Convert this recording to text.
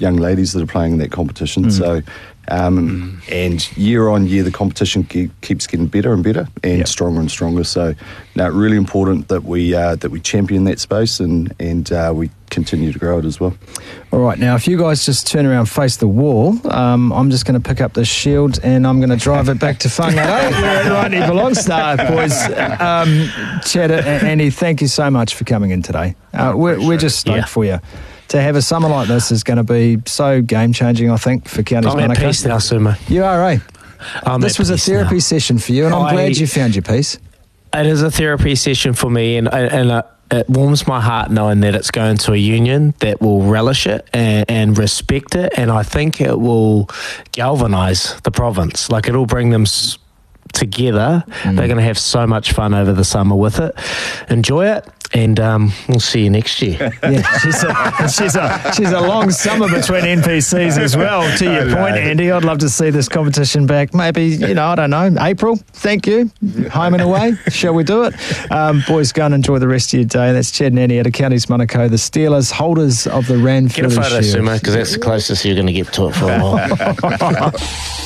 young ladies that are playing in that competition. So, and year on year, the competition keeps getting better and better and stronger and stronger. So, now really important that we champion that space and we continue to grow it as well. All right, now if you guys just turn around, face the wall, I'm just going to pick up this shield and I'm going to drive it back to Whangarei, where it rightly belongs. No, boys, Chad, Andy, thank you so much for coming in today. We're just stoked for you. To have a summer like this is going to be so game-changing, I think, for Counties Manukau. I'm at peace now, Sumo. You are, eh? This was a therapy session for you, and I'm glad you found your peace. It is a therapy session for me, and it warms my heart knowing that it's going to a union that will relish it and respect it, and I think it will galvanise the province. Like, it'll bring them together. They're going to have so much fun over the summer with it. Enjoy it. And we'll see you next year. Yeah, she's a long summer between NPCs as well. To your point, Andy, I'd love to see this competition back. Maybe, I don't know, April. Thank you. Home and away. Shall we do it? Boys, go and enjoy the rest of your day. That's Chad and Andy out of Counties Manukau, the Steelers, holders of the Ranfurly Shield. Get a photo, Sumo, because that's the closest you're going to get to it for a while.